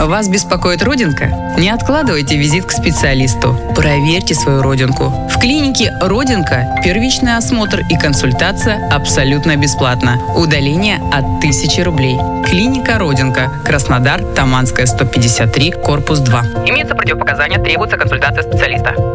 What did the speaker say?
Вас беспокоит родинка? Не откладывайте визит к специалисту. Проверьте свою родинку. В клинике «Родинка» первичный осмотр и консультация абсолютно бесплатно. Удаление от 1000 рублей. Клиника «Родинка», Краснодар, Таманская, 153, корпус 2. Имеются противопоказания, требуется консультация специалиста.